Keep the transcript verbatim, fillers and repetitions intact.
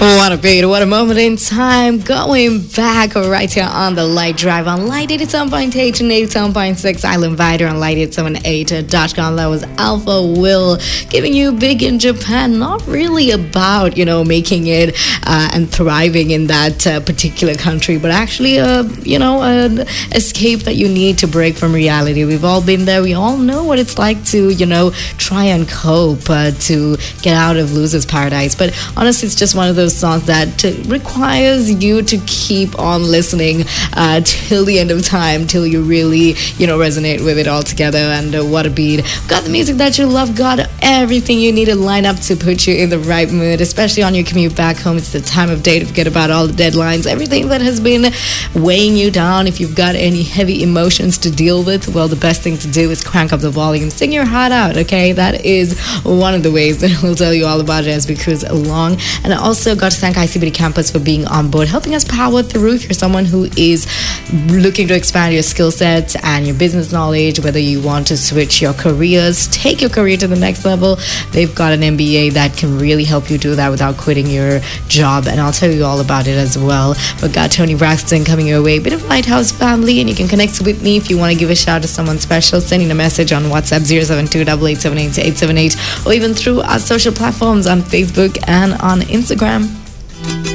What a beat, what a moment in time. Going back right here on the Light Drive on Light eighty-seven point eight and eighty-seven point six Island Vider on Light eight seven eight dot com. That was Alpha Will giving you Big in Japan. Not really about, you know, making it uh, and thriving in that uh, particular country, but actually, uh, you know, an escape that you need to break from reality. We've all been there. We all know what it's like to, you know, try and cope, uh, to get out of loser's paradise. But honestly, it's just one of those songs that uh, requires you to keep on listening uh, till the end of time, till you really, you know, resonate with it all together. And uh, what a beat. Got the music that you love, got everything you need to line up to put you in the right mood, especially on your commute back home. It's the time of day to forget about all the deadlines, everything that has been weighing you down. If you've got any heavy emotions to deal with, well, the best thing to do is crank up the volume, sing your heart out, okay? That is one of the ways that we'll tell you all about it as we cruise along. And I also got to thank I C B T Campus for being on board, helping us power through. If you're someone who is looking to expand your skill set and your business knowledge, whether you want to switch your careers, take your career to the next level, they've got an M B A that can really help you do that without quitting your job. And I'll tell you all about it as well. We've got Tony Braxton coming your way, bit of Lighthouse family, and you can connect with me if you want to give a shout to someone special, sending a message on WhatsApp zero seven two eight eight seven eight eight seven eight, or even through our social platforms on Facebook and on Instagram.